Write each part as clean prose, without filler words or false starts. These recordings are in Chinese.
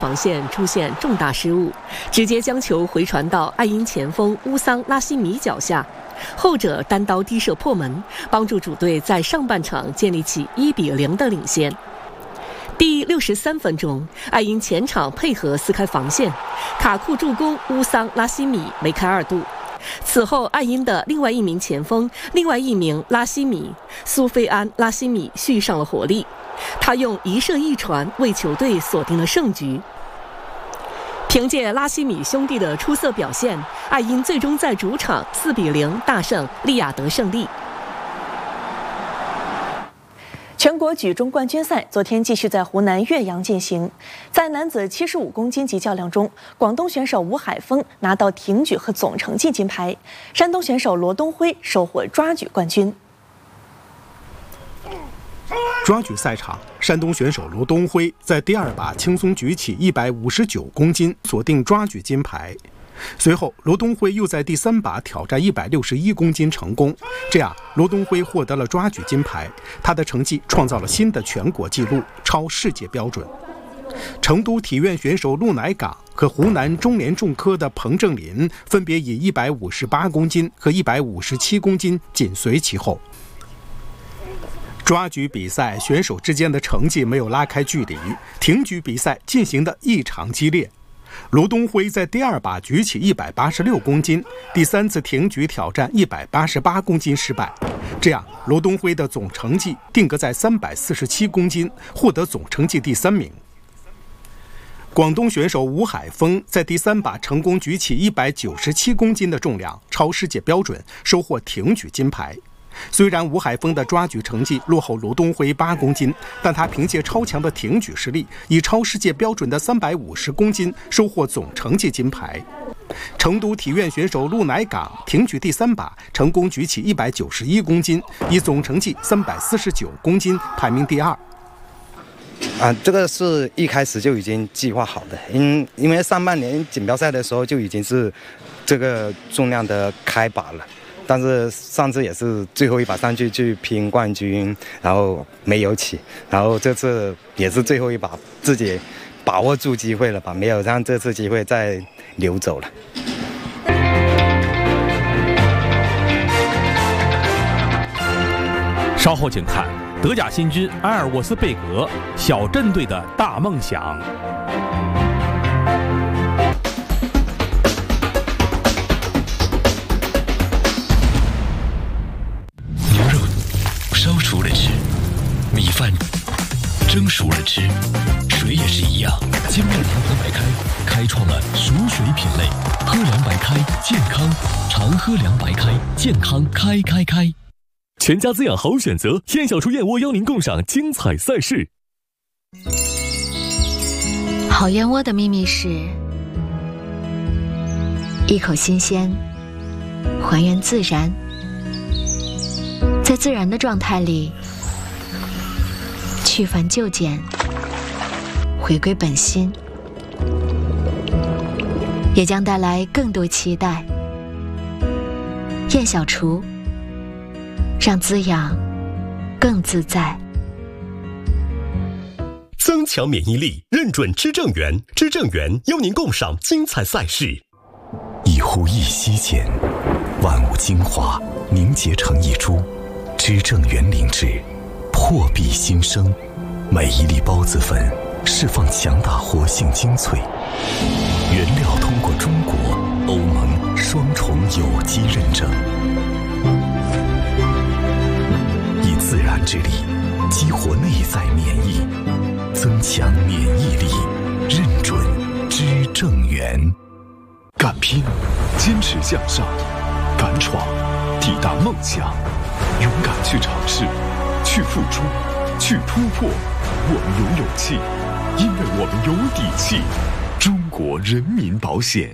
防线出现重大失误，直接将球回传到爱因前锋乌桑拉希米脚下，后者单刀低射破门，帮助主队在上半场建立起1-0的领先。第63分钟，爱因前场配合撕开防线，卡库助攻乌桑拉希米梅开2度。此后，爱因的另外一名前锋，另外一名拉希米苏菲安拉希米续上了活力，他用一射一传为球队锁定了胜局。凭借拉希米兄弟的出色表现，爱因最终在主场4-0大胜利雅得胜利。 全国举重冠军赛昨天继续在湖南岳阳进行，在男子75公斤级较量中，广东选手吴海峰拿到挺举和总成绩金牌，山东选手罗东辉收获抓举冠军。 抓举赛场，山东选手罗东辉在第2把轻松举起159公斤，锁定抓举金牌。随后，罗东辉又在第3把挑战161公斤成功，这样罗东辉获得了抓举金牌，他的成绩创造了新的全国纪录，超世界标准。成都体院选手陆乃港和湖南中联重科的彭正林分别以158公斤和157公斤紧随其后。抓举比赛选手之间的成绩没有拉开距离，挺举比赛进行得异常激烈。罗东辉在第2把举起186公斤，第3次挺举挑战188公斤失败，这样罗东辉的总成绩定格在347公斤，获得总成绩第3名。广东选手吴海峰在第3把成功举起197公斤的重量，超世界标准，收获挺举金牌。虽然吴海峰的抓举成绩落后罗东辉8公斤，但他凭借超强的挺举实力，以超世界标准的350公斤收获总成绩金牌。成都体院选手陆乃港挺举第3把成功举起191公斤，以总成绩349公斤排名第2。 这个是一开始就已经计划好的，因为上半年锦标赛的时候就已经是这个重量的开把了。但是上次也是最后一把上去拼冠军，然后没有起，然后这次也是最后一把，自己把握住机会了吧，没有让这次机会再流走了。 稍后请看德甲新军埃尔沃斯贝格小镇队的大梦想。 烧熟了吃，米饭蒸熟了吃，水也是一样。金麦长河白开开创了熟水品类，喝凉白开健康，常喝凉白开健康开。全家滋养好选择，燕小厨燕窝邀您共赏精彩赛事。 好燕窝的秘密是一口新鲜，还原自然。在自然的状态里，去繁就简，回归本心，也将带来更多期待。燕小厨，让滋养更自在。 增强免疫力，认准知正源，知正源邀您共赏精彩赛事。一呼一吸间，万物精华凝结成一株。知正源灵芝，破壁新生，每一粒孢子粉释放强大活性精粹，原料通过中国、欧盟双重有机认证，以自然之力激活内在免疫，增强免疫力，认准知正源。 敢拼，坚持向上，敢闯，抵达梦想。勇敢去尝试，去付出，去突破。我们有勇气，因为我们有底气。中国人民保险。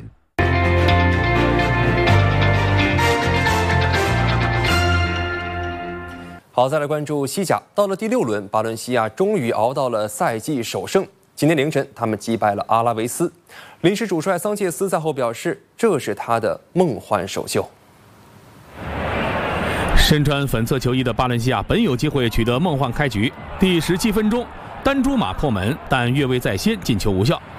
好，再来关注西甲。到了第6轮，巴伦西亚终于熬到了赛季首胜。今天凌晨，他们击败了阿拉维斯。临时主帅桑切斯赛后表示，这是他的梦幻首秀。 身穿粉色球衣的巴伦西亚本有机会取得梦幻开局。第17分钟，丹朱马破门，但越位在先，进球无效。